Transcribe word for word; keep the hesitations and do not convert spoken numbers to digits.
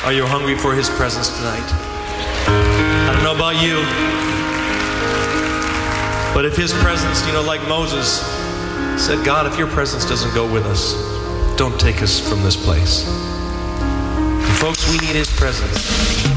Are you hungry for His presence tonight? I don't know about you, but if His presence, you know, like Moses said, God, if your presence doesn't go with us, don't take us from this place. And folks, we need His presence.